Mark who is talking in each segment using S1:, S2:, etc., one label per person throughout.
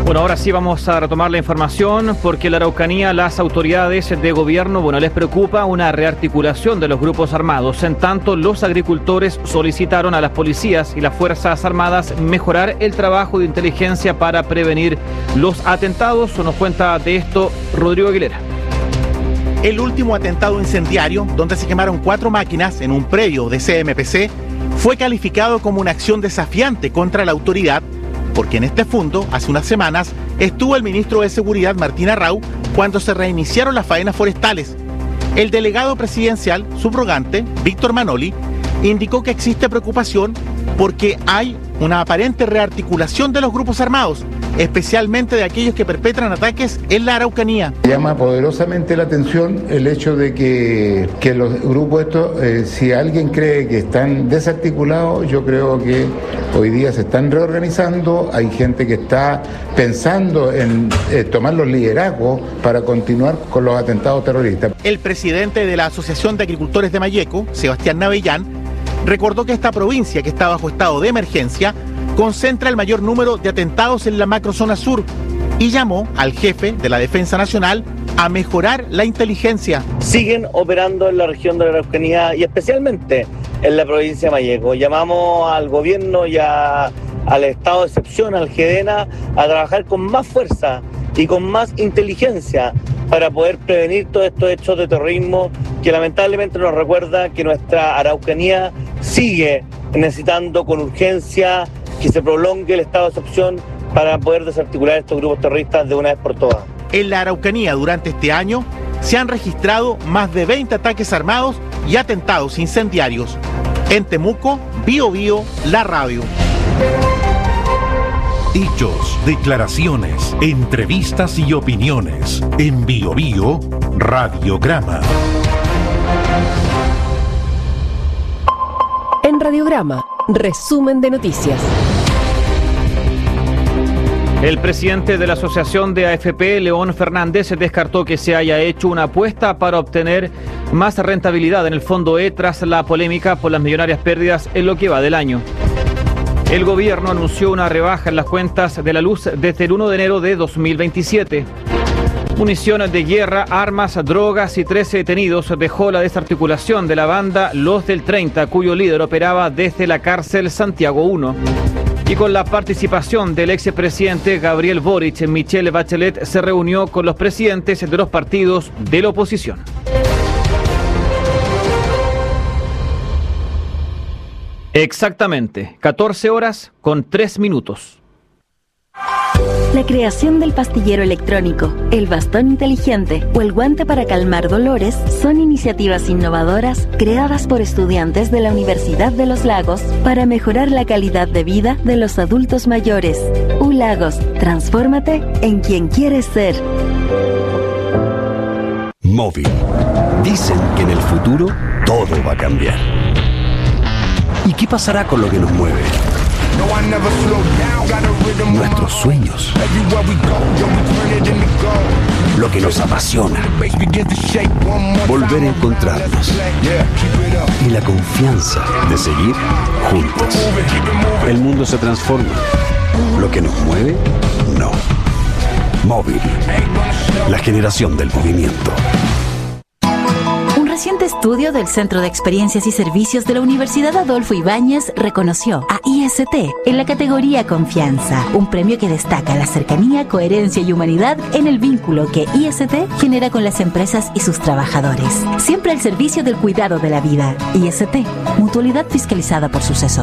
S1: Bueno, ahora sí vamos a retomar la información porque en la Araucanía las autoridades de gobierno, les preocupa una rearticulación de los grupos armados. En tanto, los agricultores solicitaron a las policías y las Fuerzas Armadas mejorar el trabajo de inteligencia para prevenir los atentados. Nos cuenta de esto Rodrigo Aguilera.
S2: El último atentado incendiario, donde se quemaron 4 máquinas en un predio de CMPC, fue calificado como una acción desafiante contra la autoridad, porque en este punto, hace unas semanas, estuvo el ministro de Seguridad, Martín Arrau, cuando se reiniciaron las faenas forestales. El delegado presidencial subrogante, Víctor Manoli, indicó que existe preocupación porque hay una aparente rearticulación de los grupos armados, especialmente de aquellos que perpetran ataques en la Araucanía.
S3: Llama poderosamente la atención el hecho de que los grupos estos, si alguien cree que están desarticulados, yo creo que hoy día se están reorganizando, hay gente que está pensando en tomar los liderazgos para continuar con los atentados terroristas.
S2: El presidente de la Asociación de Agricultores de Malleco, Sebastián Navellán, recordó que esta provincia, que está bajo estado de emergencia, concentra el mayor número de atentados en la macrozona sur y llamó al jefe de la Defensa Nacional a mejorar la inteligencia.
S4: Siguen operando en la región de la Araucanía y especialmente en la provincia de Malleco. Llamamos al gobierno y al estado de excepción, al GEDENA, a trabajar con más fuerza y con más inteligencia para poder prevenir todos estos hechos de terrorismo que lamentablemente nos recuerda que nuestra Araucanía sigue necesitando con urgencia que se prolongue el estado de excepción para poder desarticular estos grupos terroristas de una vez por todas.
S2: En la Araucanía durante este año se han registrado más de 20 ataques armados y atentados incendiarios. En Temuco, Biobío, la radio.
S5: Hechos, declaraciones, entrevistas y opiniones. En Biobío, Radiograma.
S6: En Radiograma, resumen de noticias.
S1: El presidente de la Asociación de AFP, León Fernández, descartó que se haya hecho una apuesta para obtener más rentabilidad en el Fondo E tras la polémica por las millonarias pérdidas en lo que va del año. El gobierno anunció una rebaja en las cuentas de la luz desde el 1 de enero de 2027. Municiones de guerra, armas, drogas y 13 detenidos dejó la desarticulación de la banda Los del 30, cuyo líder operaba desde la cárcel Santiago 1. Y con la participación del expresidente Gabriel Boric, Michelle Bachelet se reunió con los presidentes de los partidos de la oposición. Exactamente, 14 horas con 3 minutos.
S7: La creación del pastillero electrónico, el bastón inteligente o el guante para calmar dolores son iniciativas innovadoras creadas por estudiantes de la Universidad de los Lagos para mejorar la calidad de vida de los adultos mayores. U-Lagos, transfórmate en quien quieres ser.
S8: Móvil. Dicen que en el futuro todo va a cambiar. ¿Y qué pasará con lo que nos mueve? Nuestros sueños, lo que nos apasiona, volver a encontrarnos y la confianza de seguir juntos. El mundo se transforma, lo que nos mueve, no. Móvil, la generación del movimiento.
S9: Un reciente estudio del Centro de Experiencias y Servicios de la Universidad Adolfo Ibáñez reconoció a IST en la categoría Confianza, un premio que destaca la cercanía, coherencia y humanidad en el vínculo que IST genera con las empresas y sus trabajadores. Siempre al servicio del cuidado de la vida. IST, mutualidad fiscalizada por Suceso.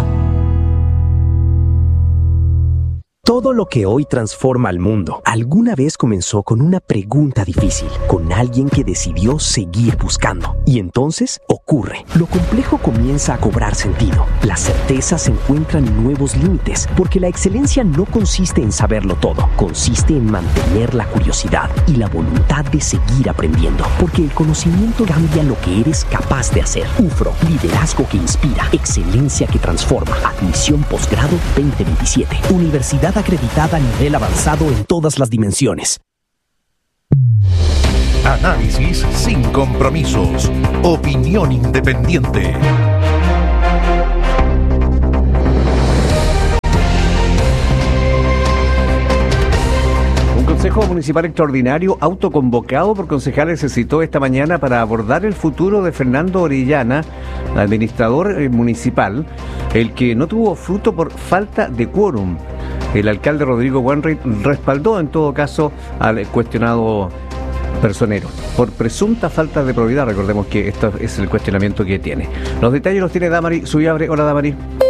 S10: Todo lo que hoy transforma al mundo alguna vez comenzó con una pregunta difícil, con alguien que decidió seguir buscando. Y entonces ocurre. Lo complejo comienza a cobrar sentido. Las certezas encuentran nuevos límites, porque la excelencia no consiste en saberlo todo, consiste en mantener la curiosidad y la voluntad de seguir aprendiendo, porque el conocimiento cambia lo que eres capaz de hacer. UFRO, liderazgo que inspira, excelencia que transforma. Admisión posgrado 2027. Universidad acreditada a nivel avanzado en todas las dimensiones.
S5: Análisis sin compromisos. Opinión independiente.
S11: Consejo Municipal Extraordinario autoconvocado por concejales se citó esta mañana para abordar el futuro de Fernando Orellana, administrador municipal, el que no tuvo fruto por falta de quórum. El alcalde Rodrigo Wainwright respaldó en todo caso al cuestionado personero por presunta falta de probidad. Recordemos que esto es el cuestionamiento que tiene. Los detalles los tiene Damari Subiabre. Hola, Damari.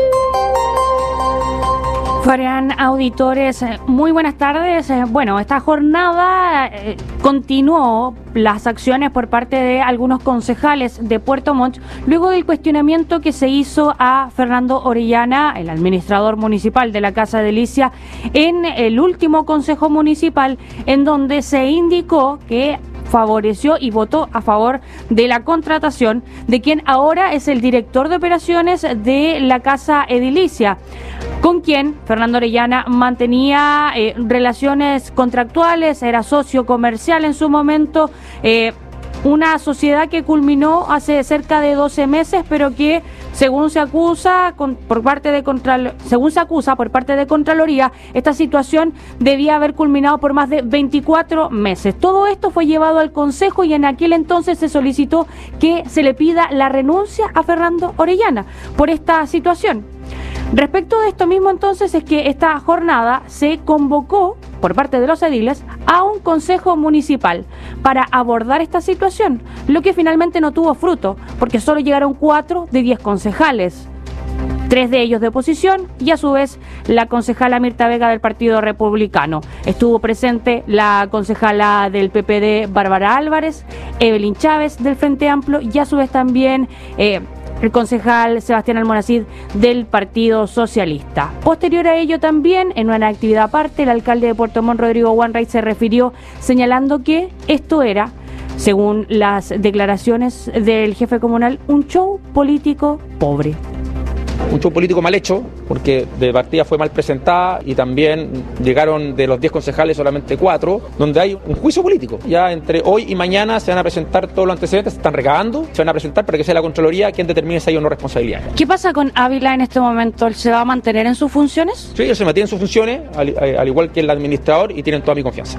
S12: Fabián, auditores, muy buenas tardes. Bueno, esta jornada continuó las acciones por parte de algunos concejales de Puerto Montt luego del cuestionamiento que se hizo a Fernando Orellana, el administrador municipal de la Casa de Licia, en el último consejo municipal, en donde se indicó que favoreció y votó a favor de la contratación de quien ahora es el director de operaciones de la Casa Edilicia, con quien Fernando Orellana mantenía relaciones contractuales, era socio comercial en su momento, una sociedad que culminó hace cerca de 12 meses, pero que según se acusa por parte de Contraloría, esta situación debía haber culminado por más de 24 meses. Todo esto fue llevado al Consejo y en aquel entonces se solicitó que se le pida la renuncia a Fernando Orellana por esta situación. Respecto de esto mismo, entonces, es que esta jornada se convocó por parte de los ediles a un consejo municipal para abordar esta situación, lo que finalmente no tuvo fruto, porque solo llegaron 4 de 10 concejales, 3 de ellos de oposición y a su vez la concejala Mirta Vega del Partido Republicano. Estuvo presente la concejala del PPD Bárbara Álvarez, Evelyn Chávez del Frente Amplio y a su vez también el concejal Sebastián Almonacid del Partido Socialista. Posterior a ello también, en una actividad aparte, el alcalde de Puerto Montt, Rodrigo Wainwright, se refirió señalando que esto era, según las declaraciones del jefe comunal, un show político pobre.
S13: Un show político mal hecho, porque de partida fue mal presentada y también llegaron de los 10 concejales solamente 4, donde hay un juicio político. Ya entre hoy y mañana se van a presentar todos los antecedentes, se están recabando, se van a presentar para que sea la Contraloría quien determine si hay o no responsabilidad.
S12: ¿Qué pasa con Ávila en este momento? ¿Él se va a mantener en sus funciones?
S13: Sí, él se mantiene en sus funciones, al igual que el administrador, y tienen toda mi confianza.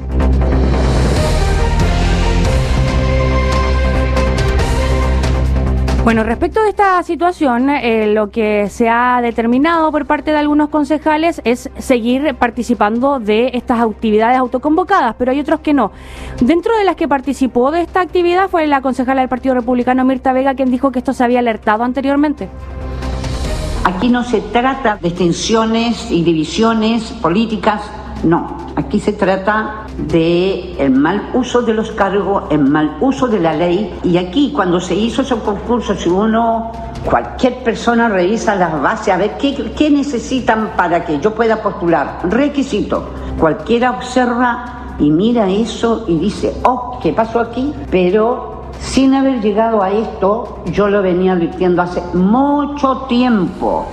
S12: Bueno, respecto de esta situación, lo que se ha determinado por parte de algunos concejales es seguir participando de estas actividades autoconvocadas, pero hay otros que no. Dentro de las que participó de esta actividad fue la concejala del Partido Republicano, Mirta Vega, quien dijo que esto se había alertado anteriormente.
S14: Aquí no se trata de extensiones y divisiones políticas, no. Aquí se trata de el mal uso de los cargos, el mal uso de la ley. Y aquí, cuando se hizo esos concursos, si cualquier persona revisa las bases a ver qué necesitan para que yo pueda postular, requisito, cualquiera observa y mira eso y dice, oh, ¿qué pasó aquí? Pero sin haber llegado a esto, yo lo venía advirtiendo hace mucho tiempo.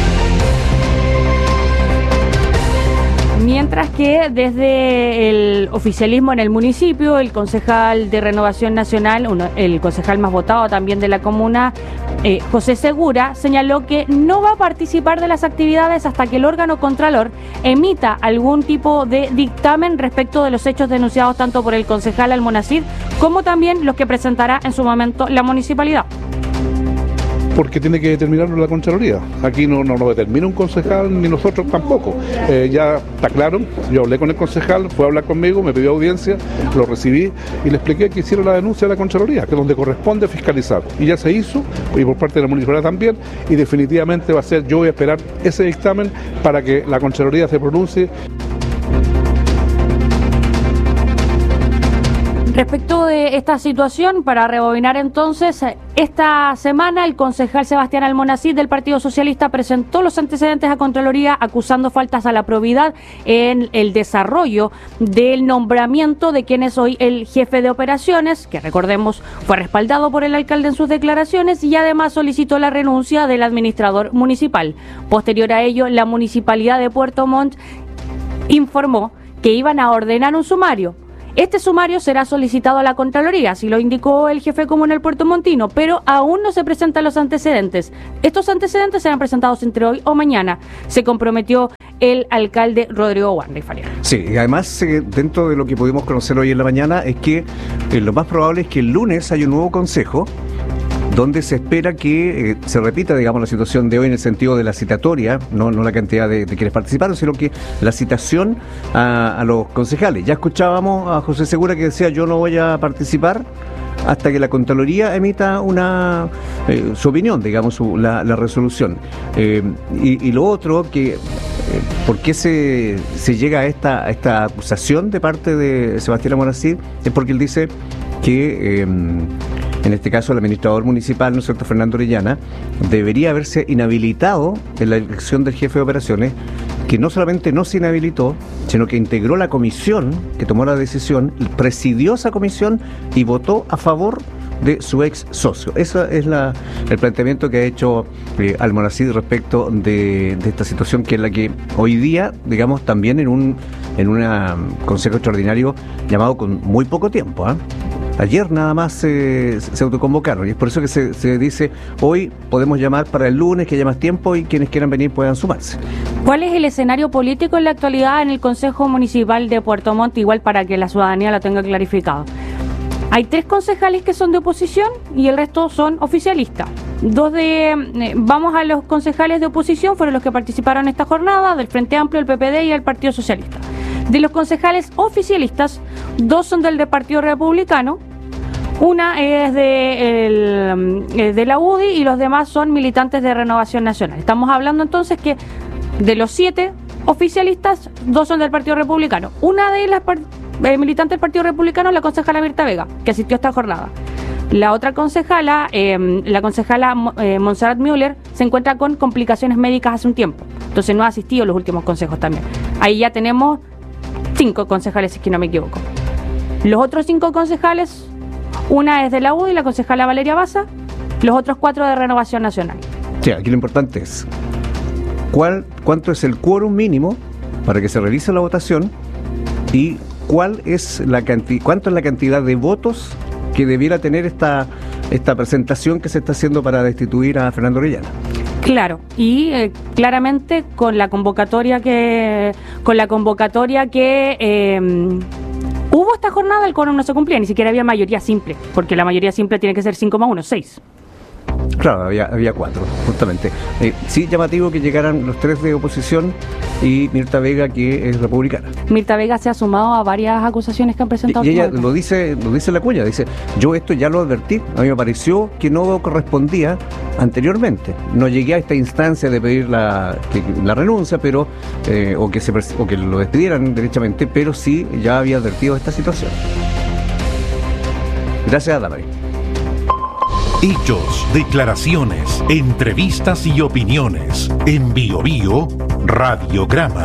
S12: Mientras que desde el oficialismo en el municipio, el concejal de Renovación Nacional, el concejal más votado también de la comuna, José Segura, señaló que no va a participar de las actividades hasta que el órgano contralor emita algún tipo de dictamen respecto de los hechos denunciados tanto por el concejal Almonacid como también los que presentará en su momento la municipalidad.
S15: Porque tiene que determinarlo la Contraloría. Aquí no lo determina un concejal ni nosotros tampoco. Ya está claro, yo hablé con el concejal, fue a hablar conmigo, me pidió audiencia, lo recibí y le expliqué que hiciera la denuncia de la Contraloría, que es donde corresponde fiscalizar. Y ya se hizo, y por parte de la municipalidad también, y definitivamente va a ser, yo voy a esperar ese dictamen para que la Contraloría se pronuncie.
S12: Respecto de esta situación, para rebobinar entonces, esta semana el concejal Sebastián Almonacid del Partido Socialista presentó los antecedentes a Contraloría acusando faltas a la probidad en el desarrollo del nombramiento de quien es hoy el jefe de operaciones, que recordemos fue respaldado por el alcalde en sus declaraciones, y además solicitó la renuncia del administrador municipal. Posterior a ello, la municipalidad de Puerto Montt informó que iban a ordenar un sumario. Este sumario será solicitado a la Contraloría, así lo indicó el jefe comunal puertomontino, pero aún no se presentan los antecedentes. Estos antecedentes serán presentados entre hoy o mañana. Se comprometió el alcalde Rodrigo Warney.
S11: Sí, y además dentro de lo que pudimos conocer hoy en la mañana es que lo más probable es que el lunes haya un nuevo consejo donde se espera que se repita, digamos, la situación de hoy en el sentido de la citatoria, no la cantidad de quienes participaron, sino que la citación a los concejales. Ya escuchábamos a José Segura que decía: yo no voy a participar hasta que la Contraloría emita su opinión, digamos, la resolución. Y lo otro, que ¿por qué se llega a esta acusación de parte de Sebastián Amoracid? Es porque él dice que en este caso el administrador municipal, ¿no es cierto?, Fernando Orellana, debería haberse inhabilitado en la elección del jefe de operaciones, que no solamente no se inhabilitó, sino que integró la comisión que tomó la decisión, presidió esa comisión y votó a favor de su ex socio. Ese es el planteamiento que ha hecho Almonacid respecto de esta situación, que es la que hoy día, digamos, también en un consejo extraordinario llamado con muy poco tiempo, Ayer nada más se autoconvocaron, y es por eso que se dice: hoy podemos llamar para el lunes, que haya más tiempo y quienes quieran venir puedan sumarse.
S12: ¿Cuál es el escenario político en la actualidad en el Consejo Municipal de Puerto Montt? Igual para que la ciudadanía lo tenga clarificado. Hay 3 concejales que son de oposición y el resto son oficialistas. Vamos a los concejales de oposición, fueron los que participaron en esta jornada, del Frente Amplio, el PPD y el Partido Socialista. De los concejales oficialistas, 2 son del Partido Republicano, una es de la UDI y los demás son militantes de Renovación Nacional. Estamos hablando entonces que de los 7 oficialistas, 2 son del Partido Republicano. Una de las militantes del Partido Republicano es la concejala Mirta Vega, que asistió a esta jornada. La otra concejala, Montserrat Müller, se encuentra con complicaciones médicas hace un tiempo. Entonces no ha asistido a los últimos consejos también. Ahí ya tenemos 5 concejales, si es que no me equivoco. Los otros 5 concejales, una es de la UDI, la concejala Valeria Baza, los otros 4 de Renovación Nacional.
S11: Sí, aquí lo importante es cuánto es el quórum mínimo para que se realice la votación y cuánto es la cantidad de votos que debiera tener esta presentación que se está haciendo para destituir a Fernando Orellana.
S12: Claro, y claramente con la convocatoria que hubo esta jornada, el quórum no se cumplía, ni siquiera había mayoría simple, porque la mayoría simple tiene que ser 5+1, 6.
S11: Claro, había 4, justamente. Sí, llamativo que llegaran los 3 de oposición y Mirta Vega, que es republicana.
S12: Mirta Vega se ha sumado a varias acusaciones que han presentado.
S11: Y ella lo dice la cuña, dice: yo esto ya lo advertí, a mí me pareció que no correspondía anteriormente. No llegué a esta instancia de pedir la renuncia, pero o que lo despidieran derechamente, pero sí ya había advertido esta situación. Gracias, Adamari.
S5: Hechos, declaraciones, entrevistas y opiniones. En BioBio Radiograma.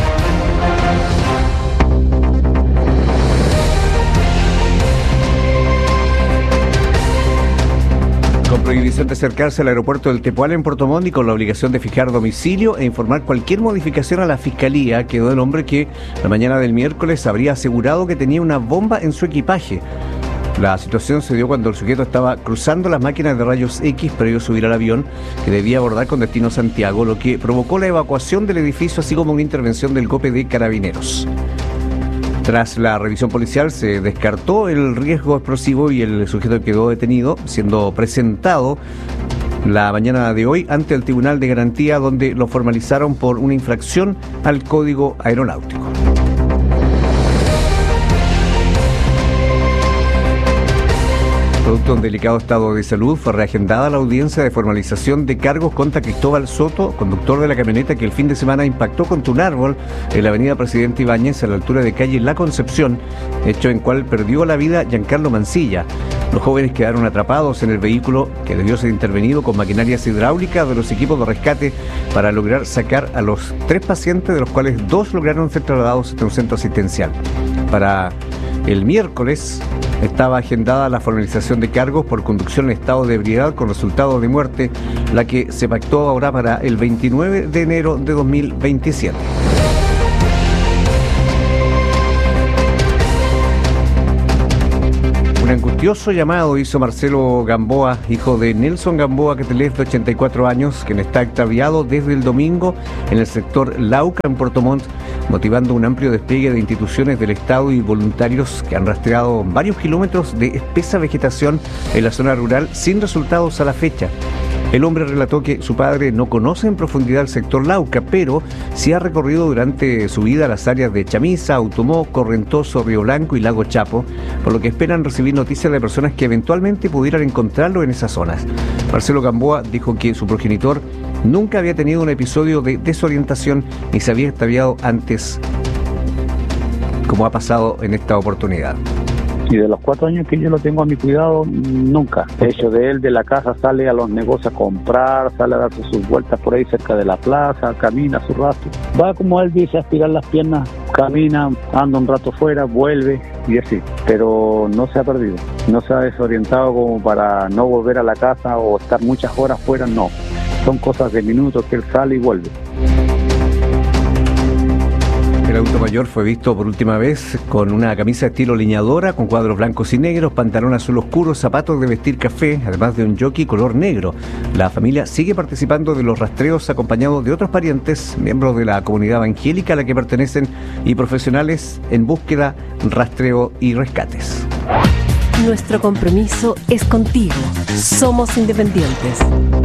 S11: Con prohibición de acercarse al aeropuerto del Tepual en Puerto Montt y con la obligación de fijar domicilio e informar cualquier modificación a la Fiscalía, quedó el hombre que la mañana del miércoles habría asegurado que tenía una bomba en su equipaje. La situación se dio cuando el sujeto estaba cruzando las máquinas de rayos X previo a subir al avión que debía abordar con destino Santiago, lo que provocó la evacuación del edificio, así como una intervención del GOPE de Carabineros. Tras la revisión policial se descartó el riesgo explosivo y el sujeto quedó detenido, siendo presentado la mañana de hoy ante el Tribunal de Garantía, donde lo formalizaron por una infracción al Código Aeronáutico. Producto de un delicado estado de salud, fue reagendada la audiencia de formalización de cargos contra Cristóbal Soto, conductor de la camioneta que el fin de semana impactó contra un árbol en la avenida Presidente Ibáñez a la altura de calle La Concepción, hecho en cual perdió la vida Giancarlo Mancilla. Los jóvenes quedaron atrapados en el vehículo, que debió ser intervenido con maquinarias hidráulicas de los equipos de rescate para lograr sacar a los 3 pacientes, de los cuales 2 lograron ser trasladados a un centro asistencial. Para el miércoles estaba agendada la formalización de cargos por conducción en estado de ebriedad con resultado de muerte, la que se pactó ahora para el 29 de enero de 2027. Una angustiosa odioso llamado hizo Marcelo Gamboa, hijo de Nelson Gamboa Quetelés, de 84 años, quien está extraviado desde el domingo en el sector Lauca, en Puerto Montt, motivando un amplio despliegue de instituciones del Estado y voluntarios que han rastreado varios kilómetros de espesa vegetación en la zona rural sin resultados a la fecha. El hombre relató que su padre no conoce en profundidad el sector Lauca, pero sí ha recorrido durante su vida las áreas de Chamisa, Autumó, Correntoso, Río Blanco y Lago Chapo, por lo que esperan recibir noticias de personas que eventualmente pudieran encontrarlo en esas zonas. Marcelo Gamboa dijo que su progenitor nunca había tenido un episodio de desorientación ni se había extraviado antes, como ha pasado en esta oportunidad.
S16: Y de los 4 años que yo lo tengo a mi cuidado, nunca. De hecho, de él de la casa sale a los negocios a comprar, sale a darse sus vueltas por ahí cerca de la plaza, camina su rato. Va, como él dice, a estirar las piernas, camina, anda un rato fuera, vuelve y así. Pero no se ha perdido, no se ha desorientado como para no volver a la casa o estar muchas horas fuera, no. Son cosas de minutos que él sale y vuelve.
S11: El adulto mayor fue visto por última vez con una camisa estilo leñadora, con cuadros blancos y negros, pantalón azul oscuro, zapatos de vestir café, además de un jockey color negro. La familia sigue participando de los rastreos acompañados de otros parientes, miembros de la comunidad evangélica a la que pertenecen y profesionales en búsqueda, rastreo y rescates.
S6: Nuestro compromiso es contigo. Somos independientes.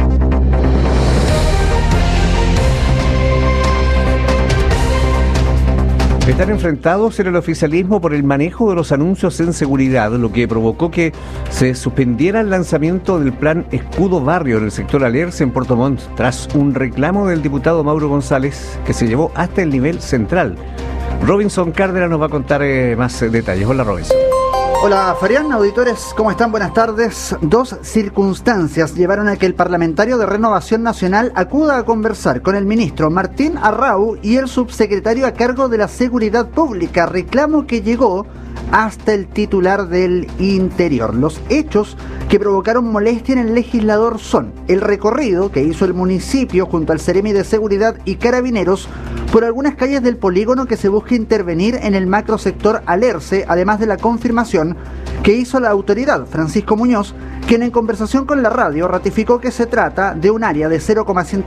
S11: Están enfrentados en el oficialismo por el manejo de los anuncios en seguridad, lo que provocó que se suspendiera el lanzamiento del plan Escudo Barrio en el sector Alerce, en Puerto Montt, tras un reclamo del diputado Mauro González que se llevó hasta el nivel central. Robinson Cárdenas nos va a contar más detalles. Hola, Robinson.
S17: Hola, Farián, auditores, ¿cómo están? Buenas tardes. 2 circunstancias llevaron a que el parlamentario de Renovación Nacional acuda a conversar con el ministro Martín Arrau y el subsecretario a cargo de la Seguridad Pública, reclamo que llegó hasta el titular del Interior. Los hechos que provocaron molestia en el legislador son el recorrido que hizo el municipio junto al Seremi de Seguridad y Carabineros por algunas calles del polígono que se busca intervenir en el macrosector Alerce, además de la confirmación que hizo la autoridad, Francisco Muñoz, quien en conversación con la radio ratificó que se trata de un área de 0,7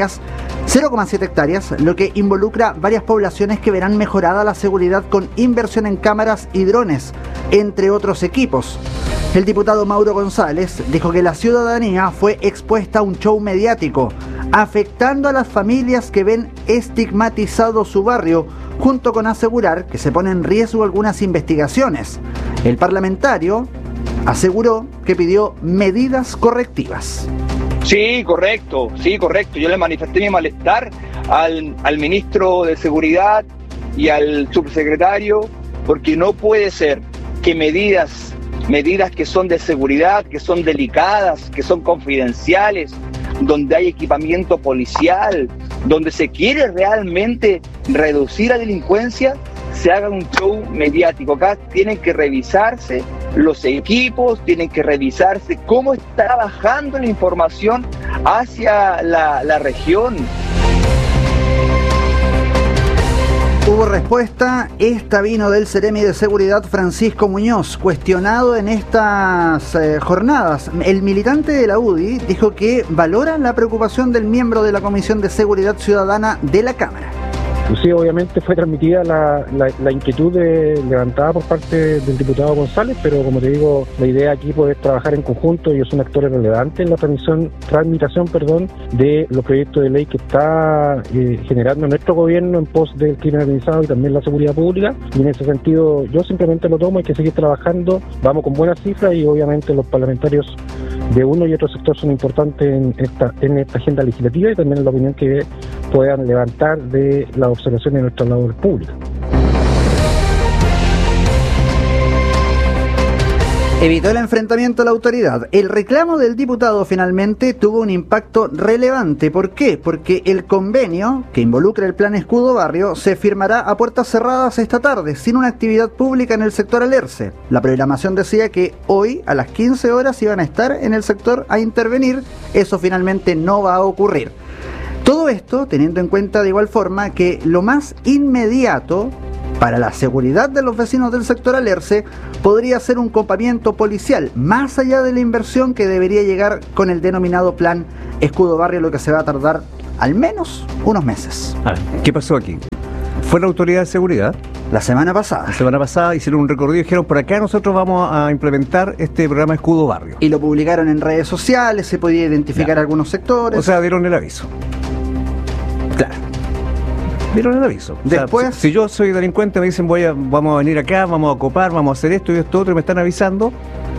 S17: hectáreas, lo que involucra varias poblaciones que verán mejorada la seguridad con inversión en cámaras y drones, entre otros equipos. El diputado Mauro González dijo que la ciudadanía fue expuesta a un show mediático, afectando a las familias que ven estigmatizado su barrio, junto con asegurar que se ponen en riesgo algunas investigaciones. El parlamentario aseguró que pidió medidas correctivas.
S18: Sí, correcto. Yo le manifesté mi malestar al ministro de Seguridad y al subsecretario, porque no puede ser que medidas que son de seguridad, que son delicadas, que son confidenciales, donde hay equipamiento policial, donde se quiere realmente reducir la delincuencia, se haga un show mediático. Acá tienen que revisarse los equipos, tienen que revisarse cómo está bajando la información hacia la región.
S17: Hubo respuesta, esta vino del Seremi de Seguridad Francisco Muñoz, cuestionado en estas jornadas. El militante de la UDI dijo que valora la preocupación del miembro de la Comisión de Seguridad Ciudadana de la Cámara.
S16: Sí, obviamente fue transmitida la inquietud levantada por parte del diputado González, pero como te digo, la idea aquí es trabajar en conjunto. Ellos son actores relevantes en la tramitación de los proyectos de ley que está generando nuestro gobierno en pos del crimen organizado y también la seguridad pública, y en ese sentido yo simplemente lo tomo. Hay que seguir trabajando, vamos con buenas cifras, y obviamente los parlamentarios de uno y otro sector son importantes en esta agenda legislativa y también en la opinión que puedan levantar de la observación de nuestra labor pública.
S17: Evitó el enfrentamiento a la autoridad. El reclamo del diputado finalmente tuvo un impacto relevante. ¿Por qué? Porque el convenio que involucra el plan Escudo Barrio se firmará a puertas cerradas esta tarde, sin una actividad pública en el sector Alerce. La programación decía que hoy a las 15 horas iban a estar en el sector a intervenir. Eso finalmente no va a ocurrir. Todo esto teniendo en cuenta de igual forma que lo más inmediato para la seguridad de los vecinos del sector Alerce podría ser un copamiento policial, más allá de la inversión que debería llegar con el denominado plan Escudo Barrio, lo que se va a tardar al menos unos meses.
S11: A ver, ¿qué pasó aquí? Fue la autoridad de seguridad.
S17: La semana pasada
S11: hicieron un recorrido y dijeron, por acá nosotros vamos a implementar este programa Escudo Barrio.
S17: Y lo publicaron en redes sociales, se podía identificar algunos sectores.
S11: O sea, dieron el aviso. Claro. Dieron el aviso.
S17: Después,
S11: o sea, si yo soy delincuente, me dicen, vamos a venir acá, vamos a copar, vamos a hacer esto y esto otro, y me están avisando,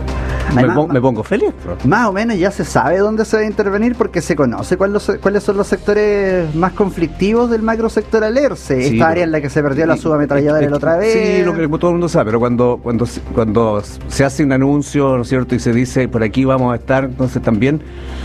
S11: me pongo feliz.
S17: Más o menos ya se sabe dónde se va a intervenir porque se conoce cuáles son los sectores más conflictivos del macro sector Alerce.
S11: Sí,
S17: esta área en la que se perdió la subametralladora la otra vez.
S11: Sí, lo que todo el mundo sabe, pero cuando se hace un anuncio, ¿no es cierto?, y se dice, por aquí vamos a estar, entonces también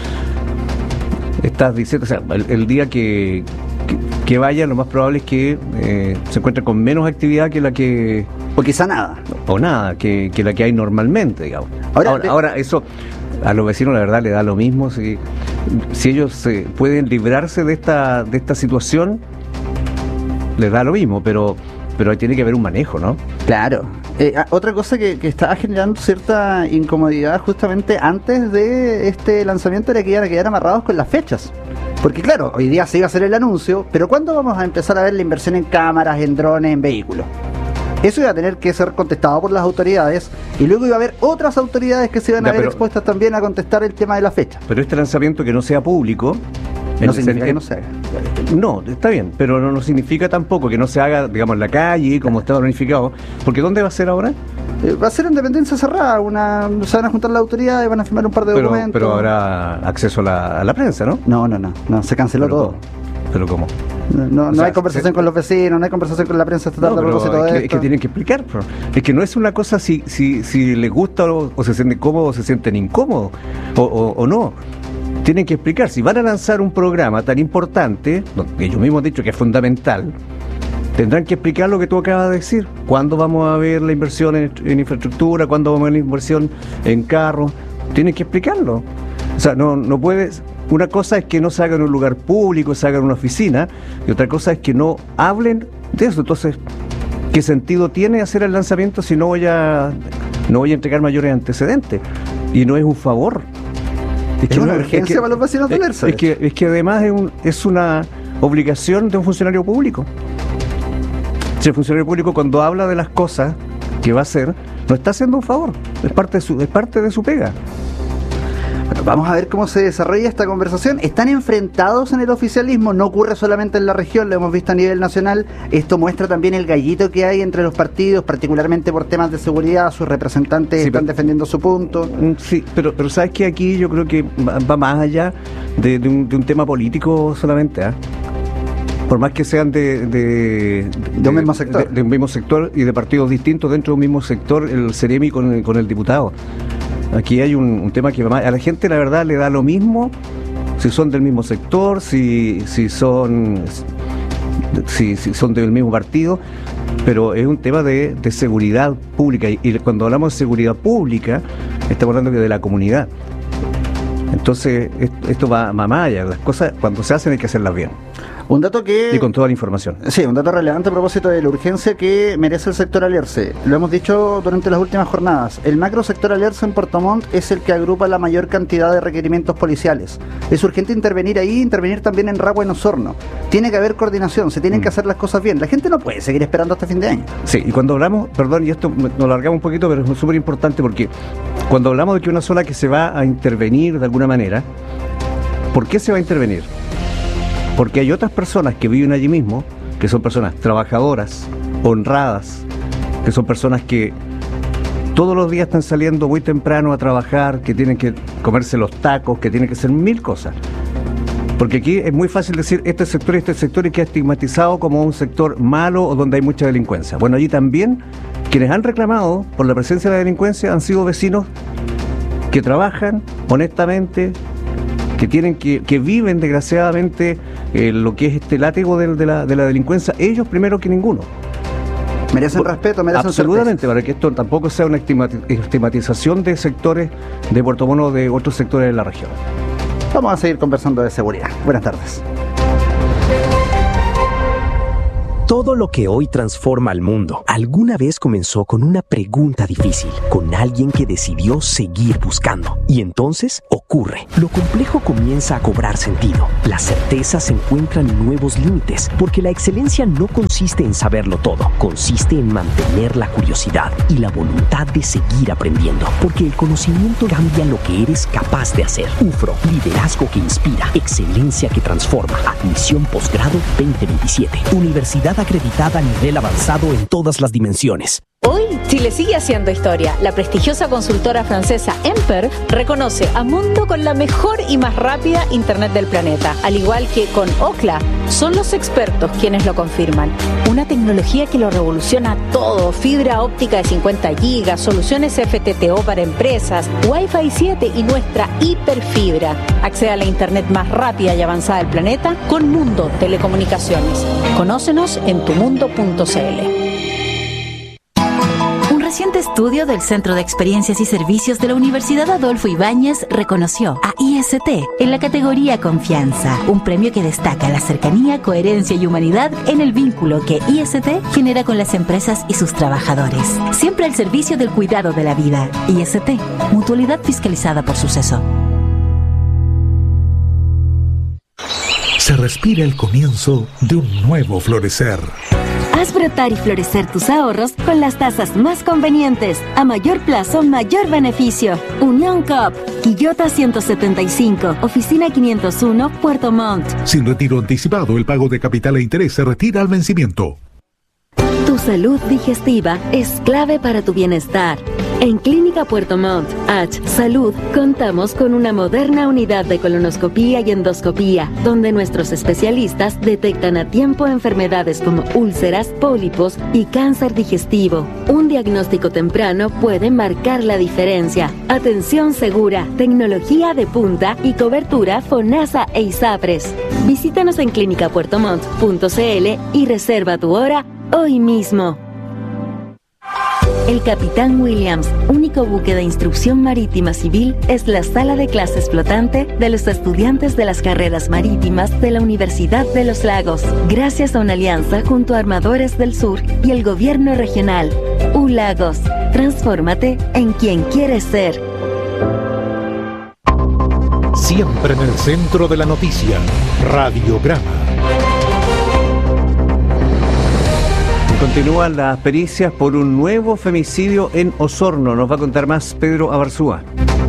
S11: estás diciendo, o sea, el día que vayan, lo más probable es que se encuentren con menos actividad que la que...
S17: O quizá nada.
S11: O nada, que la que hay normalmente, digamos. Ahora, eso a los vecinos la verdad le da lo mismo. Si ellos pueden librarse de esta situación, les da lo mismo, pero ahí tiene que haber un manejo, ¿no?
S17: Claro. Otra cosa que estaba generando cierta incomodidad justamente antes de este lanzamiento era que iban a quedar amarrados con las fechas. Porque claro, hoy día se iba a hacer el anuncio, pero ¿cuándo vamos a empezar a ver la inversión en cámaras, en drones, en vehículos? Eso iba a tener que ser contestado por las autoridades y luego iba a haber otras autoridades que se iban a ver expuestas también a contestar el tema de la fecha.
S11: Pero este lanzamiento que no sea público...
S17: No significa que no se haga.
S11: No, está bien, pero no significa tampoco que no se haga, digamos, en la calle, como estaba planificado. Porque ¿dónde va a ser ahora?
S17: Va a ser en dependencia cerrada. Se van a juntar las autoridades, van a firmar un par de documentos.
S11: Pero habrá acceso a la prensa, ¿no?
S17: No, se canceló todo.
S11: ¿Pero cómo?
S17: No hay conversación con los vecinos, no hay conversación con la prensa estatal a propósito de esto.
S11: Es que tienen que explicar. Es que no es una cosa si les gusta o se sienten cómodos o se sienten incómodos o no. Tienen que explicar. Si van a lanzar un programa tan importante, que ellos mismos han dicho que es fundamental, tendrán que explicar lo que tú acabas de decir. ¿Cuándo vamos a ver la inversión en infraestructura? ¿Cuándo vamos a ver la inversión en carros? Tienen que explicarlo. O sea, no puedes... Una cosa es que no se haga en un lugar público, se haga en una oficina, y otra cosa es que no hablen de eso. Entonces, ¿qué sentido tiene hacer el lanzamiento si no voy a entregar mayores antecedentes? Y no es un favor.
S17: Es una urgencia para los vecinos de Alerce.
S11: Es que además es una obligación de un funcionario público. Si el funcionario público cuando habla de las cosas que va a hacer, no está haciendo un favor, es parte de su pega.
S17: Bueno, vamos a ver cómo se desarrolla esta conversación. Están enfrentados en el oficialismo, no ocurre solamente en la región, lo hemos visto a nivel nacional. Esto muestra también el gallito que hay entre los partidos, particularmente por temas de seguridad. Sus representantes están defendiendo su punto.
S11: Sí, pero sabes que aquí yo creo que va más allá de un tema político solamente, por más que sean de un mismo sector. De un mismo sector y de partidos distintos dentro de un mismo sector, el Ceremi con el diputado. Aquí hay un tema que a la gente la verdad le da lo mismo si son del mismo sector, si son del mismo partido, pero es un tema de seguridad pública y cuando hablamos de seguridad pública estamos hablando de la comunidad. Entonces esto va más allá. Las cosas cuando se hacen hay que hacerlas bien.
S17: Un dato
S11: y con toda la información.
S17: Sí, un dato relevante a propósito de la urgencia que merece el sector Alerce. Lo hemos dicho durante las últimas jornadas. El macro sector Alerce en Puerto Montt es el que agrupa la mayor cantidad de requerimientos policiales. Es urgente intervenir ahí, intervenir también en Ragua y en Osorno. Tiene que haber coordinación, se tienen que hacer las cosas bien. La gente no puede seguir esperando hasta fin de año.
S11: Sí, y cuando hablamos, perdón, y esto nos largamos un poquito, pero es súper importante porque cuando hablamos de que una zona que se va a intervenir de alguna manera, ¿por qué se va a intervenir? Porque hay otras personas que viven allí mismo, que son personas trabajadoras, honradas, que son personas que todos los días están saliendo muy temprano a trabajar, que tienen que comerse los tacos, que tienen que hacer mil cosas. Porque aquí es muy fácil decir este sector y que es estigmatizado como un sector malo o donde hay mucha delincuencia. Bueno, allí también quienes han reclamado por la presencia de la delincuencia han sido vecinos que trabajan honestamente, que viven desgraciadamente lo que es este látigo de la delincuencia, ellos primero que ninguno.
S17: Merecen respeto, merecen
S11: absolutamente,
S17: certeza.
S11: Para que esto tampoco sea una estigmatización de sectores de Puerto Montt o de otros sectores de la región.
S17: Vamos a seguir conversando de seguridad. Buenas tardes.
S10: Todo lo que hoy transforma al mundo, alguna vez comenzó con una pregunta difícil, con alguien que decidió seguir buscando. Y entonces ocurre. Lo complejo comienza a cobrar sentido. Las certezas encuentran nuevos límites, porque la excelencia no consiste en saberlo todo, consiste en mantener la curiosidad y la voluntad de seguir aprendiendo, porque el conocimiento cambia lo que eres capaz de hacer. UFRO, liderazgo que inspira, excelencia que transforma. Admisión posgrado 2027. Universidad acreditada a nivel avanzado en todas las dimensiones.
S19: Hoy, Chile sigue haciendo historia. La prestigiosa consultora francesa Emper reconoce a Mundo con la mejor y más rápida Internet del planeta. Al igual que con Ookla, son los expertos quienes lo confirman. Una tecnología que lo revoluciona todo. Fibra óptica de 50 gigas, soluciones FTTO para empresas, Wi-Fi 7 y nuestra hiperfibra. Accede a la Internet más rápida y avanzada del planeta con Mundo Telecomunicaciones. Conócenos en tumundo.cl.
S9: Un reciente estudio del Centro de Experiencias y Servicios de la Universidad Adolfo Ibáñez reconoció a IST en la categoría Confianza, un premio que destaca la cercanía, coherencia y humanidad en el vínculo que IST genera con las empresas y sus trabajadores. Siempre al servicio del cuidado de la vida. IST, mutualidad fiscalizada por Suceso.
S5: Se respira el comienzo de un nuevo florecer.
S7: Haz brotar y florecer tus ahorros con las tasas más convenientes. A mayor plazo, mayor beneficio. Unión Coop, Quillota 175, Oficina 501, Puerto Montt.
S5: Sin retiro anticipado, el pago de capital e interés se retira al vencimiento.
S7: Tu salud digestiva es clave para tu bienestar. En Clínica Puerto Montt, H Salud, contamos con una moderna unidad de colonoscopía y endoscopía, donde nuestros especialistas detectan a tiempo enfermedades como úlceras, pólipos y cáncer digestivo. Un diagnóstico temprano puede marcar la diferencia. Atención segura, tecnología de punta y cobertura FONASA e ISAPRES. Visítanos en clinicapuertomont.cl y reserva tu hora hoy mismo. El Capitán Williams, único buque de instrucción marítima civil, es la sala de clases flotante de los estudiantes de las carreras marítimas de la Universidad de los Lagos, gracias a una alianza junto a Armadores del Sur y el gobierno regional. ULagos, transfórmate en quien quieres ser.
S5: Siempre en el centro de la noticia, Radiograma.
S11: Continúan las pericias por un nuevo femicidio en Osorno. Nos va a contar más Pedro Abarzúa.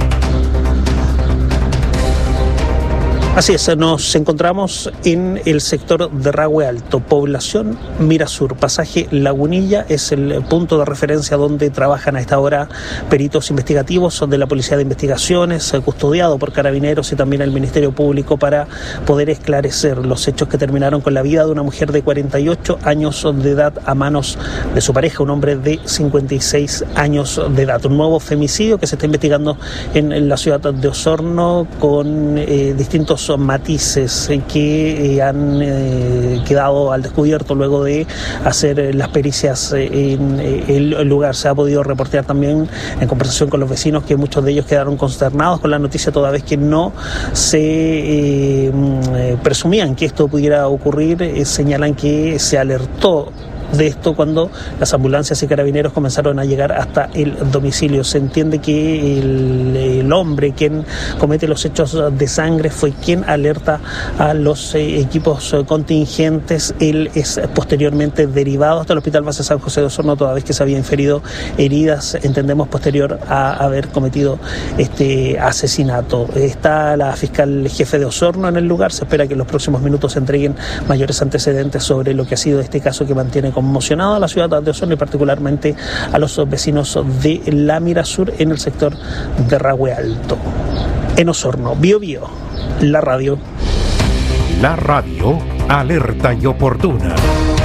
S20: Así es, nos encontramos en el sector de Rahue Alto, población Mirasur, pasaje Lagunilla, es el punto de referencia donde trabajan a esta hora peritos investigativos de la Policía de Investigaciones, custodiado por Carabineros y también el Ministerio Público para poder esclarecer los hechos que terminaron con la vida de una mujer de 48 años de edad a manos de su pareja, un hombre de 56 años de edad. Un nuevo femicidio que se está investigando en la ciudad de Osorno con distintos matices que han quedado al descubierto luego de hacer las pericias en el lugar. Se ha podido reportear también en conversación con los vecinos que muchos de ellos quedaron consternados con la noticia, toda vez que no se presumían que esto pudiera ocurrir. Señalan que se alertó de esto cuando las ambulancias y carabineros comenzaron a llegar hasta el domicilio. Se entiende que el hombre quien comete los hechos de sangre fue quien alerta a los equipos contingentes. Él es posteriormente derivado hasta el Hospital Base San José de Osorno, toda vez que se había inferido heridas, entendemos, posterior a haber cometido este asesinato. Está la fiscal jefe de Osorno en el lugar. Se espera que en los próximos minutos se entreguen mayores antecedentes sobre lo que ha sido este caso que mantiene conmocionado a la ciudad de Osorno y particularmente a los vecinos de la Mirasur en el sector de Rahue Alto. En Osorno, Bio Bio, la radio.
S5: La radio, alerta y oportuna.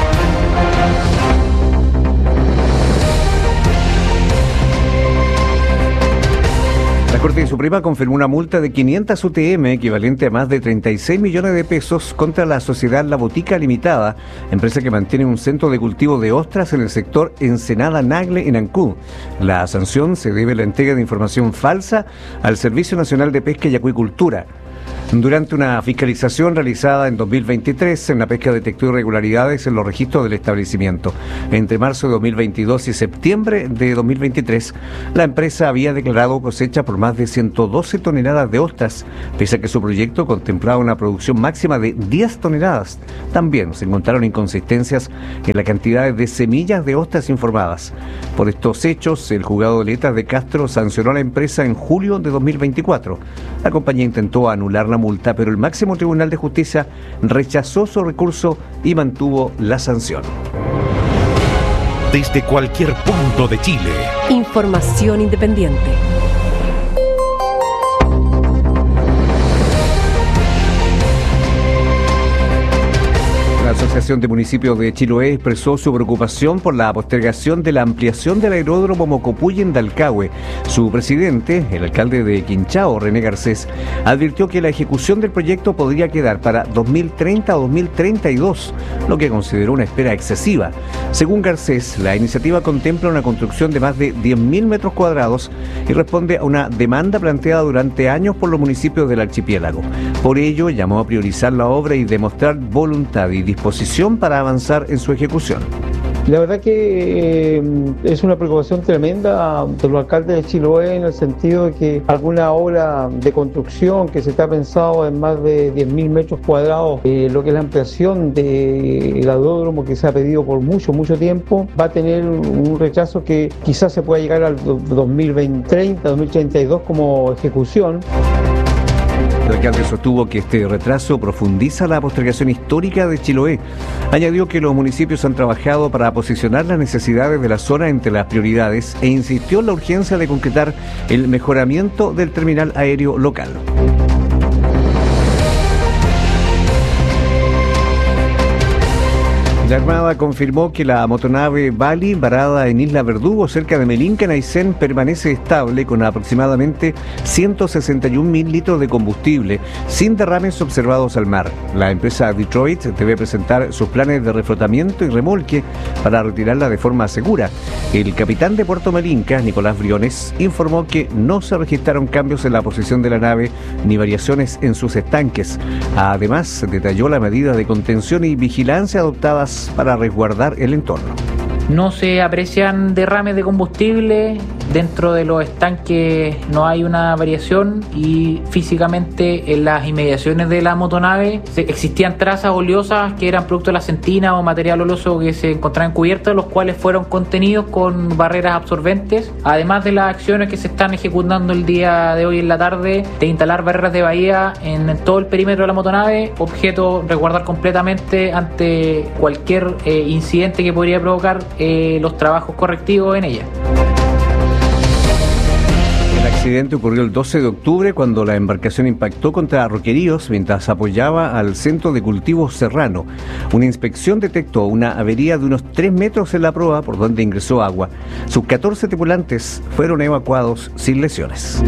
S11: La Corte Suprema confirmó una multa de 500 UTM, equivalente a más de 36 millones de pesos, contra la sociedad La Botica Limitada, empresa que mantiene un centro de cultivo de ostras en el sector Ensenada Nagle, en Ancud. La sanción se debe a la entrega de información falsa al Servicio Nacional de Pesca y Acuicultura. Durante una fiscalización realizada en 2023, en la pesca detectó irregularidades en los registros del establecimiento. Entre marzo de 2022 y septiembre de 2023, la empresa había declarado cosecha por más de 112 toneladas de ostras, pese a que su proyecto contemplaba una producción máxima de 10 toneladas. También se encontraron inconsistencias en la cantidad de semillas de ostras informadas. Por estos hechos, el juzgado de letras de Castro sancionó a la empresa en julio de 2024. La compañía intentó anular la multa, pero el máximo Tribunal de Justicia rechazó su recurso y mantuvo la sanción.
S5: Desde cualquier punto de Chile.
S6: Información independiente.
S11: La Asociación de Municipios de Chiloé expresó su preocupación por la postergación de la ampliapuy del aeródromo Mocopuy en Dalcahue. Su presidente, el alcalde de Quinchao, René Garcés, advirtió que la ejecución del proyecto podría quedar para 2030 o 2032, lo que consideró una espera excesiva. Según Garcés, la iniciativa contempla una construcción de más de 10.000 metros cuadrados y responde a una demanda planteada durante años por los municipios del archipiélago. Por ello, llamó a priorizar la obra y demostrar voluntad y disposición para avanzar en su ejecución.
S21: La verdad que es una preocupación tremenda de los alcaldes de Chiloé en el sentido de que alguna obra de construcción que se está pensado en más de 10.000 metros cuadrados, lo que es la ampliación del aeródromo que se ha pedido por mucho tiempo, va a tener un rechazo que quizás se pueda llegar al 2030, 2032 como ejecución.
S11: El alcalde sostuvo que este retraso profundiza la postergación histórica de Chiloé. Añadió que los municipios han trabajado para posicionar las necesidades de la zona entre las prioridades e insistió en la urgencia de concretar el mejoramiento del terminal aéreo local. La Armada confirmó que la motonave Bali, varada en Isla Verdugo, cerca de Melinca, en Aysén, permanece estable con aproximadamente 161.000 litros de combustible, sin derrames observados al mar. La empresa Detroit debe presentar sus planes de reflotamiento y remolque para retirarla de forma segura. El capitán de Puerto Melinca, Nicolás Briones, informó que no se registraron cambios en la posición de la nave ni variaciones en sus estanques. Además, detalló las medidas de contención y vigilancia adoptadas para resguardar el entorno.
S22: No se aprecian derrames de combustible, dentro de los estanques no hay una variación y físicamente en las inmediaciones de la motonave existían trazas oleosas que eran producto de la centina o material oleoso que se encontraban cubiertos, los cuales fueron contenidos con barreras absorbentes, además de las acciones que se están ejecutando el día de hoy en la tarde de instalar barreras de bahía en todo el perímetro de la motonave, objeto resguardar completamente ante cualquier incidente que podría provocar los trabajos correctivos en ella.
S11: El accidente ocurrió el 12 de octubre cuando la embarcación impactó contra Roqueríos mientras apoyaba al Centro de Cultivos Serrano. Una inspección detectó una avería de unos 3 metros en la proa por donde ingresó agua. Sus 14 tripulantes fueron evacuados sin lesiones.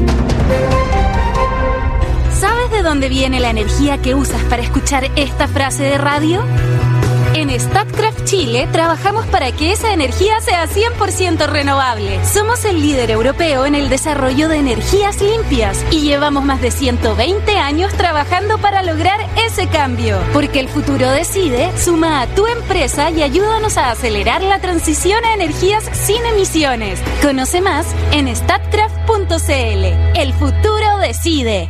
S23: ¿Sabes de dónde viene la energía que usas para escuchar esta frase de radio? En Statkraft Chile trabajamos para que esa energía sea 100% renovable. Somos el líder europeo en el desarrollo de energías limpias y llevamos más de 120 años trabajando para lograr ese cambio. Porque el futuro decide, suma a tu empresa y ayúdanos a acelerar la transición a energías sin emisiones. Conoce más en statkraft.cl. El futuro decide.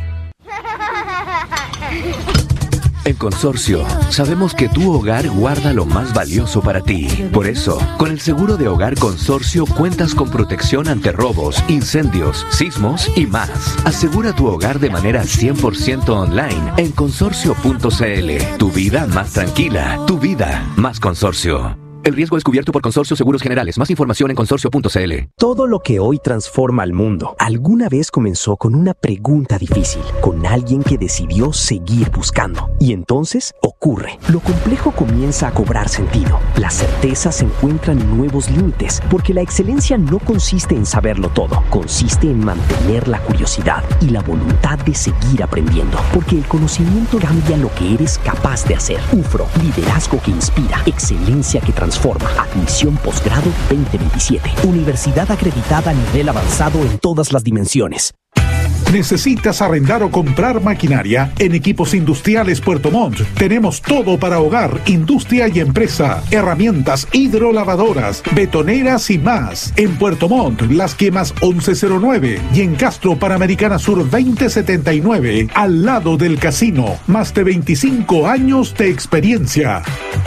S24: En Consorcio, sabemos que tu hogar guarda lo más valioso para ti. Por eso, con el seguro de hogar Consorcio cuentas con protección ante robos, incendios, sismos y más. Asegura tu hogar de manera 100% online en consorcio.cl. Tu vida más tranquila, tu vida más Consorcio. El riesgo es cubierto por Consorcio Seguros Generales. Más información en consorcio.cl.
S10: Todo lo que hoy transforma al mundo, alguna vez comenzó con una pregunta difícil, con alguien que decidió seguir buscando. Y entonces ocurre. Lo complejo comienza a cobrar sentido. Las certezas encuentran nuevos límites, porque la excelencia no consiste en saberlo todo. Consiste en mantener la curiosidad y la voluntad de seguir aprendiendo, porque el conocimiento cambia lo que eres capaz de hacer. UFRO, liderazgo que inspira, excelencia que transforma. Admisión posgrado 2027. Universidad acreditada a nivel avanzado en todas las dimensiones.
S5: ¿Necesitas arrendar o comprar maquinaria? En Equipos Industriales Puerto Montt tenemos todo para hogar, industria y empresa. Herramientas hidrolavadoras, betoneras y más. En Puerto Montt, Las Quemas 1109 y en Castro Panamericana Sur 2079, al lado del casino. Más de 25 años de experiencia.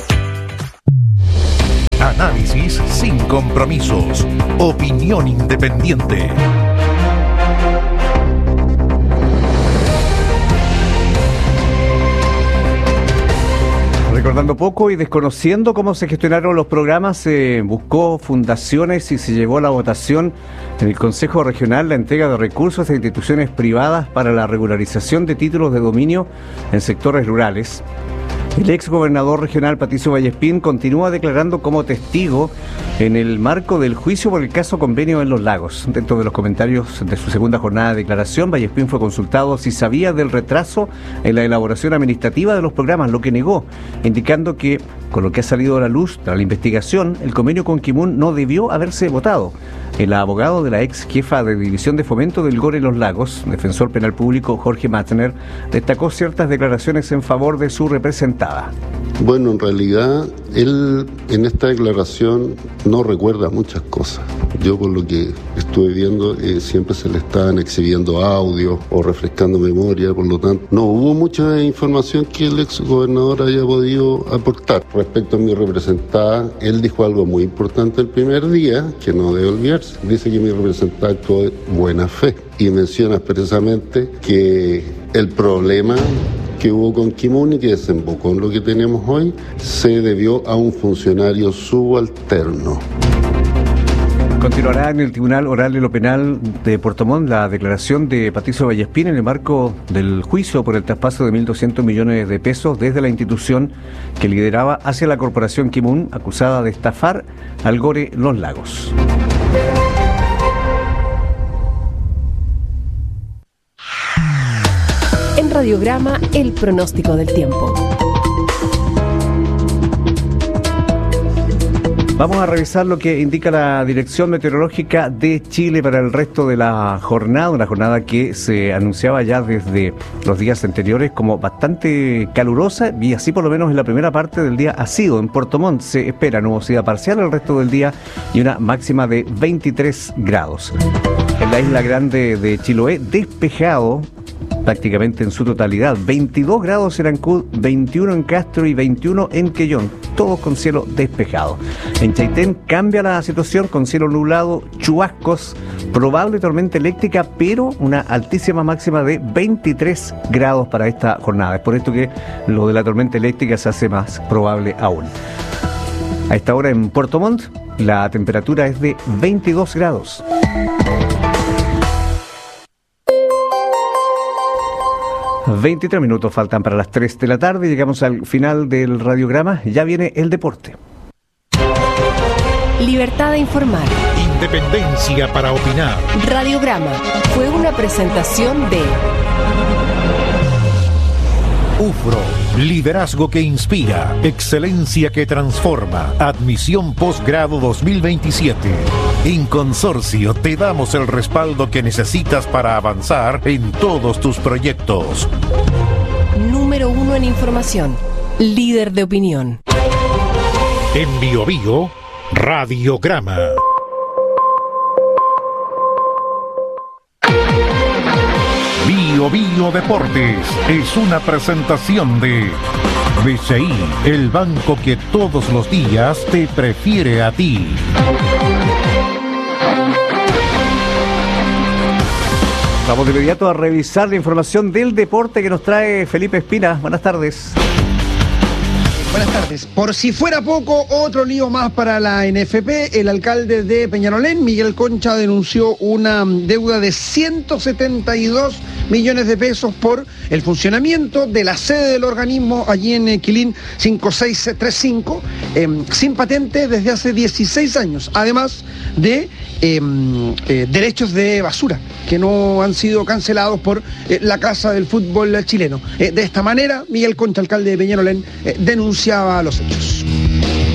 S1: Análisis sin compromisos. Opinión independiente.
S11: Recordando poco y desconociendo cómo se gestionaron los programas, se buscó fundaciones y se llevó a la votación en el Consejo Regional la entrega de recursos a instituciones privadas para la regularización de títulos de dominio en sectores rurales. El ex gobernador regional Patricio Vallespín continúa declarando como testigo en el marco del juicio por el caso Convenio en Los Lagos. Dentro de los comentarios de su segunda jornada de declaración, Vallespín fue consultado si sabía del retraso en la elaboración administrativa de los programas, lo que negó, indicando que, con lo que ha salido a la luz tras la investigación, el convenio con Kimun no debió haberse votado. El abogado de la ex jefa de División de Fomento del GORE Los Lagos, defensor penal público Jorge Matzner, destacó ciertas declaraciones en favor de su representada.
S2: Bueno, en realidad, él en esta declaración no recuerda muchas cosas. Yo, por lo que estuve viendo, siempre se le estaban exhibiendo audios o refrescando memoria, por lo tanto, no hubo mucha información que el ex gobernador haya podido aportar. Respecto a mi representada, él dijo algo muy importante el primer día, que no debe olvidarse. Dice que mi representada actuó de buena fe y menciona expresamente que el problema que hubo con Kimun y que desembocó en lo que tenemos hoy se debió a un funcionario subalterno.
S11: Continuará en el Tribunal Oral de lo Penal de Puerto Montt la declaración de Patricio Vallespín en el marco del juicio por el traspaso de 1.200 millones de pesos desde la institución que lideraba hacia la corporación Kimun, acusada de estafar al GORE Los Lagos.
S6: En Radiograma, el pronóstico del tiempo.
S11: Vamos a revisar lo que indica la Dirección Meteorológica de Chile para el resto de la jornada, una jornada que se anunciaba ya desde los días anteriores como bastante calurosa, y así por lo menos en la primera parte del día ha sido. En Puerto Montt se espera nubosidad parcial el resto del día y una máxima de 23 grados. En la isla grande de Chiloé, despejado prácticamente en su totalidad, 22 grados en Ancud, 21 en Castro y 21 en Quellón, todos con cielo despejado. En Chaitén cambia la situación con cielo nublado, chubascos, probable tormenta eléctrica, pero una altísima máxima de 23 grados para esta jornada. Es por esto que lo de la tormenta eléctrica se hace más probable aún. A esta hora en Puerto Montt, la temperatura es de 22 grados. 23 minutos faltan para las 3 de la tarde. Llegamos al final del radiograma. Ya viene el deporte.
S6: Libertad de informar.
S1: Independencia para opinar.
S6: Radiograma fue una presentación de
S1: UFRO, liderazgo que inspira, excelencia que transforma, admisión posgrado 2027. En Consorcio te damos el respaldo que necesitas para avanzar en todos tus proyectos.
S6: Número 1 en información, líder de opinión.
S1: En Bio Bio, Radiograma. Bio Bio Deportes es una presentación de BCI, el banco que todos los días te prefiere a ti.
S11: Vamos de inmediato a revisar la información del deporte que nos trae Felipe Espina. Buenas tardes.
S3: Buenas tardes. Por si fuera poco, otro lío más para la NFP. El alcalde de Peñalolén, Miguel Concha, denunció una deuda de 172 millones de pesos por el funcionamiento de la sede del organismo allí en Quilín 5635, sin patente desde hace 16 años, además de derechos de basura que no han sido cancelados por la Casa del Fútbol chileno. De esta manera, Miguel Concha, alcalde de Peñalolén, denunciaba los hechos.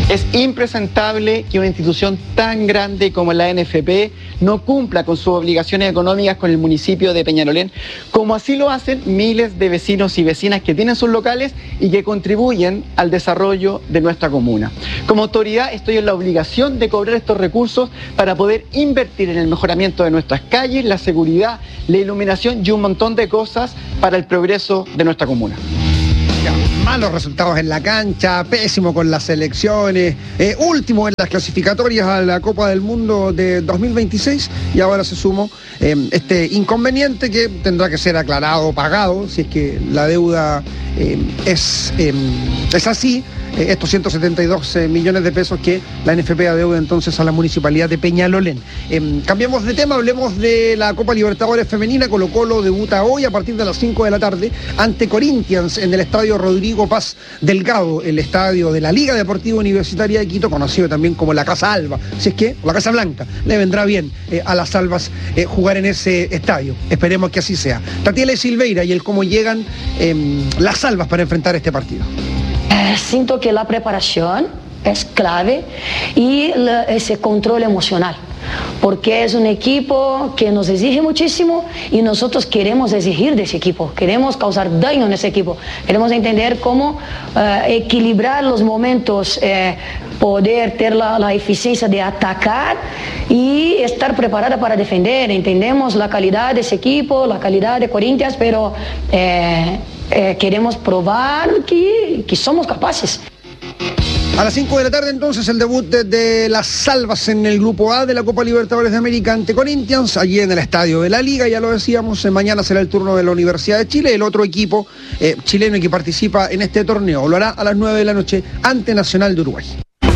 S4: Es impresentable que una institución tan grande como la NFP no cumpla con sus obligaciones económicas con el municipio de Peñalolén, como así lo hacen miles de vecinos y vecinas que tienen sus locales y que contribuyen al desarrollo de nuestra comuna. Como autoridad estoy en la obligación de cobrar estos recursos para poder invertir en el mejoramiento de nuestras calles, la seguridad, la iluminación y un montón de cosas para el progreso de nuestra comuna.
S3: Malos resultados en la cancha, pésimo con las selecciones, último en las clasificatorias a la Copa del Mundo de 2026 y ahora se sumó este inconveniente que tendrá que ser aclarado, pagado, si es que la deuda es así. Estos 172 millones de pesos que la NFP adeuda entonces a la Municipalidad de Peñalolén. Cambiemos de tema, hablemos de la Copa Libertadores Femenina. Colo-Colo debuta hoy a partir de las 5 de la tarde ante Corinthians en el estadio Rodrigo Paz Delgado, el estadio de la Liga Deportiva Universitaria de Quito, conocido también como la Casa Alba. Si es que, o la Casa Blanca, le vendrá bien a las Albas jugar en ese estadio. Esperemos que así sea. Tatiele Silveira y el cómo llegan las Albas para enfrentar este partido.
S8: Siento que la preparación es clave y ese control emocional, porque es un equipo que nos exige muchísimo y nosotros queremos exigir de ese equipo, queremos causar daño en ese equipo, queremos entender cómo equilibrar los momentos, poder tener la eficiencia de atacar y estar preparada para defender. Entendemos la calidad de ese equipo, la calidad de Corinthians, pero queremos probar que somos capaces.
S3: A las 5 de la tarde entonces el debut de las Albas en el Grupo A de la Copa Libertadores de América ante Corinthians, allí en el estadio de la Liga, ya lo decíamos. Mañana será el turno de la Universidad de Chile, el otro equipo chileno que participa en este torneo. Lo hará a las 9 de la noche ante Nacional de Uruguay.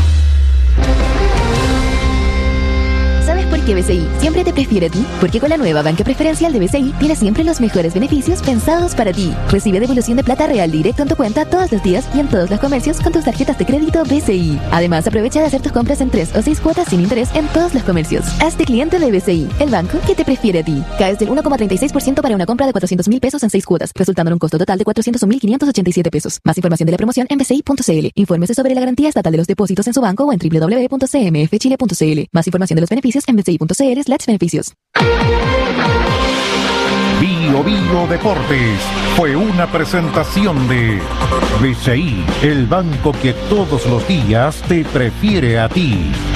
S13: Que BCI siempre te prefiere a ti, porque con la nueva banca preferencial de BCI tienes siempre los mejores beneficios pensados para ti. Recibe devolución de plata real directo en tu cuenta todos los días y en todos los comercios con tus tarjetas de crédito BCI. Además, aprovecha de hacer tus compras en 3 o 6 cuotas sin interés en todos los comercios. Hazte cliente de BCI, el banco que te prefiere a ti. Caes del 1,36% para una compra de 400.000 pesos en 6 cuotas, resultando en un costo total de 401.587 pesos. Más información de la promoción en bci.cl. Infórmese sobre la garantía estatal de los depósitos en su banco o en www.cmfchile.cl. Más información de los beneficios en BCI.cl/beneficios.
S1: Bio Deportes fue una presentación de BCI, el banco que todos los días te prefiere a ti.